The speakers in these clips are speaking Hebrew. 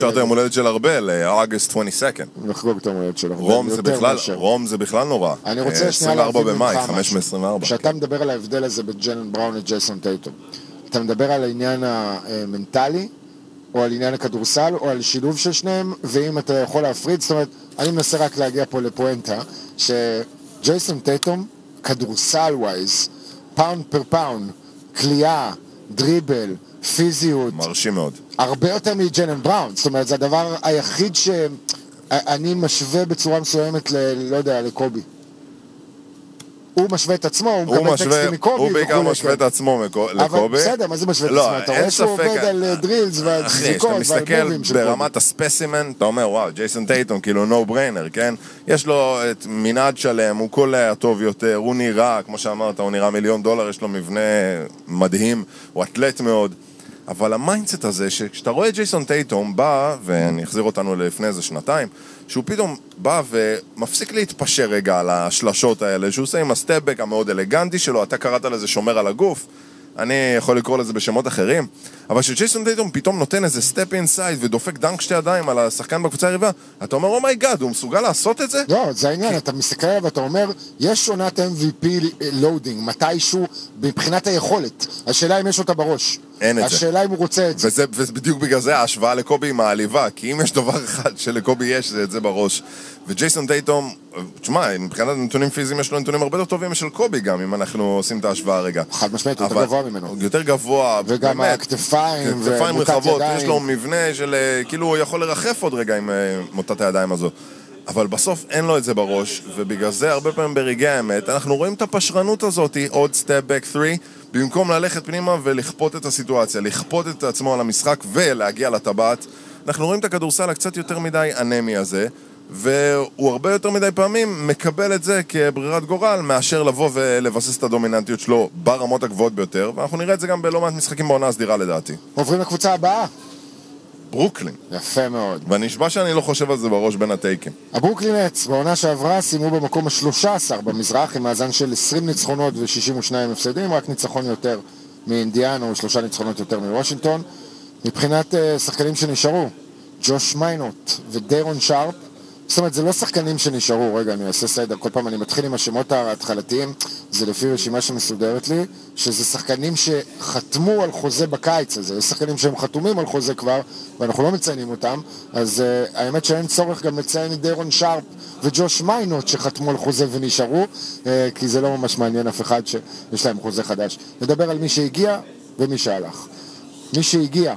שרת יום הולדת של ארבל, אוגוסט 22. לחגוג את יום הולדת של ארבל. רום זה בכלל נורא. אני רוצה שנייה להבין ממך משהו. כשאתה מדבר על ההבדל הזה בין ג'יילן בראון לג'ייסון טייטום, אתה מדבר על העניין המנטלי, או על עניין הכדורסל, או על שילוב של שניהם, ואם אתה יכול להפריד, זאת אומרת, אני מנסה רק להגיע פה לפואנטה, שג'ייסון טייטום, כדורסל ווייז, פאונד פר פאונד, קליעה, דריבל, פיזיות. מרשים מאוד. הרבה יותר מג'יילן בראון, זאת אומרת, זה הדבר היחיד שאני משווה בצורה מסוימת לא יודע, לקובי. הוא משווה את עצמו, הוא מקבל טקסטים מקובי. הוא בעיקר משווה את עצמו לקובי. אבל בסדר, מה זה משווה את עצמו? אתה רואה שהוא עובד על דרילס ועל זיקות ועל מובים של קובי. מסתכל ברמת הספסימן, אתה אומר, וואו, ג'ייסון טייטום, כאילו נו בריינר, כן? יש לו את מנעד שלם, הוא קולע טוב יותר, הוא נראה, כמו שאמרת, הוא נראה $1,000,000, יש לו מבנה מדהים, הוא אתלט מאוד. אבל המיינדסט הזה, שכשאתה רואה ג'ייסון טייטום בא, ואני אחזיר אותנו לפני איזה שנתיים, שהוא פתאום בא ומפסיק להתפשר רגע על השלשות האלה, שהוא עושה עם הסטפבק המאוד אלגנטי שלו, אתה קראת לזה שומר על הגוף, אני יכול לקרוא לזה בשמות אחרים, אבל שג'ייסון טייטום פתאום נותן איזה סטפ אינסייד ודופק דנק שתי ידיים על השחקן בקבוצה היריבה, אתה אומר, אומייגאד, הוא מסוגל לעשות את זה? לא, זה העניין, אתה מסתכל עליו ואתה אומר, יש עונת MVP לואודינג, מתישהו מבחינת היכולת, השאלה אם יש אותה בראש. אין את זה. השאלה אם הוא רוצה את זה. וזה בדיוק בגלל זה ההשוואה לקובי עם העליבה, כי אם יש דבר אחד שלקובי יש, זה את זה בראש. וג'ייסון טייטום, תשמע, מבחינת נתונים פיזיים יש לו נתונים הרבה יותר טובים של קובי גם, אם אנחנו עושים את ההשוואה הרגע. חד משמעית, הוא יותר גבוה ממנו. יותר גבוה. וגם הכתפיים רחבות, יש לו מבנה של, כאילו הוא יכול לרחף עוד רגע עם מוטת הידיים הזו. אבל בסוף אין לו את זה בראש, ובגלל זה הרבה פעמים ברגעי האמת, אנחנו רואים את הפשרנות הזאת, עוד סטפ בק 3, במקום ללכת פנימה ולכפות את הסיטואציה, לכפות את עצמו על המשחק ולהגיע לטבעת, אנחנו רואים את הכדורסל הקצת יותר מדי אנמי הזה, והוא הרבה יותר מדי פעמים מקבל את זה כברירת גורל, מאשר לבוא ולבסס את הדומיננטיות שלו ברמות הגבוהות ביותר, ואנחנו נראה את זה גם בלא מעט משחקים בעונה הסדירה לדעתי. עוברים לקבוצה הבאה. ברוקלין. יפה מאוד. ואני נשבע שאני לא חושב על זה בראש בין הטייקים. הברוקלין נטס בעונה שעברה סיימו במקום ה-13 במזרח עם מאזן של 20 ניצחונות ו-62 הפסדים, רק ניצחון יותר מאינדיאנה או 3 ניצחונות יותר מוושינגטון. מבחינת שחקנים שנשארו, ג'וש מיינוט ודיירון שרפ, זאת אומרת, זה לא שחקנים שנשארו, רגע, אני אעשה סדר, כל פעם אני מתחיל עם השמות ההתחלתיים, זה לפי רשימה שמסודרת לי, שזה שחקנים שחתמו על חוזה בקיץ הזה, יש שחקנים שהם חתומים על חוזה כבר, ואנחנו לא מציינים אותם, אז האמת שאין צורך גם לציין את דיירון שרפ וג'וש מיינוט שחתמו על חוזה ונשארו, כי זה לא ממש מעניין אף אחד שיש להם חוזה חדש. נדבר על מי שהגיע ומי שהלך. מי שהגיע,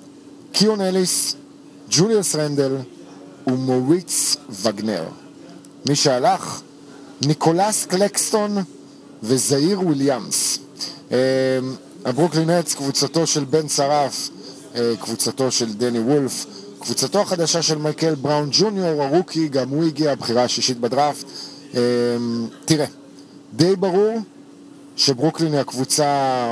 קיון אליס, ג'וליוס רנדל, ומוריץ וגנר. מי שהלך, ניקולס קלקסטון וזאיר וויליאמס. הברוקלין נטס, קבוצתו של בן שרף, קבוצתו של דני וולף, קבוצתו החדשה של מייקל בראון ג'וניור, הרוקי, גם הוא הגיע, הבחירה השישית בדראפט. תראה, די ברור שברוקלין היא הקבוצה,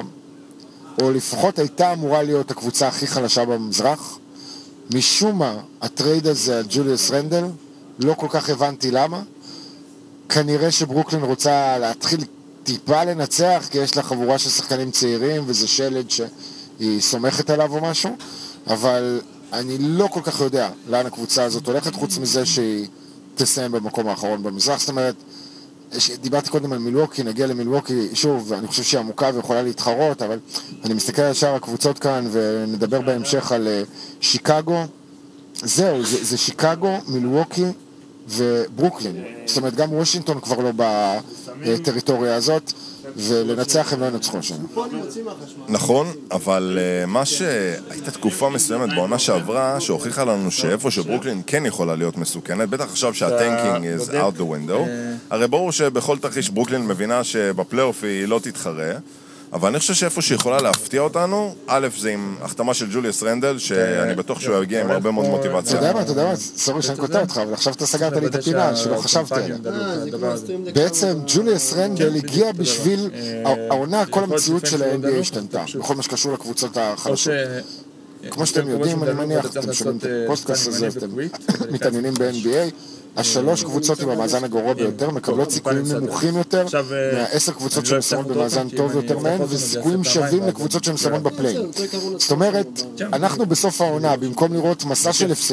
או לפחות הייתה אמורה להיות הקבוצה הכי חלשה במזרח. משום מה, הטרייד הזה על ג'וליוס רנדל, לא כל כך הבנתי למה. כנראה שברוקלין רוצה להתחיל טיפה לנצח, כי יש לה חבורה של שחקנים צעירים, וזה שלד שהיא סומכת עליו או משהו, אבל אני לא כל כך יודע לאן הקבוצה הזאת הולכת, חוץ מזה שהיא תסיים במקום האחרון במזרח. זאת אומרת, דיברתי קודם על מילווקי, נגיע למילווקי, שוב, אני חושב שהיא עמוקה ויכולה להתחרות, אבל אני מסתכל על שאר הקבוצות כאן, ונדבר בהמשך על שיקגו. זהו, זה שיקגו, מילווקי וברוקלין. זאת אומרת, גם וושינגטון כבר לא בטריטוריה הזאת, ולנצח הם לא ינצחו שם. נכון, אבל מה שהייתה תקופה מסוימת בעונה שעברה, שהוכיחה לנו שאיפה שברוקלין כן יכולה להיות מסוכנת, בטח עכשיו שהטנקינג is out the window, הרי ברור שבכל תרחיש ברוקלין מבינה שבפלייאוף היא לא תתחרה, אבל אני חושב שאיפה שיכולה להפתיע אותנו, א' זה עם החתמה של ג'וליוס רנדל, שאני בטוח שהוא יגיע עם הרבה מאוד מוטיבציה. אתה יודע מה, סורי שאני קוטע אותך, אבל עכשיו אתה סגרת לי את הפינה, שלא חשבתי עליה. בעצם ג'וליוס רנדל הגיע בשביל העונה, כל המציאות של ה-NBA השתנתה, בכל מה שקשור לקבוצות החלשות. כמו שאתם יודעים, אני מניח, אתם שומעים את הפוסטקאסט הזה, אתם מתעניינים ב-NBA, השלוש קבוצות עם המאזן הגרוע ביותר מקבלות סיכויים נמוכים יותר מה10 קבוצות שמסיימות במאזן טוב יותר מהן, וסיכויים שווים לקבוצות שמסיימות בפליין. זאת אומרת, אנחנו בסוף העונה, במקום לראות מסע של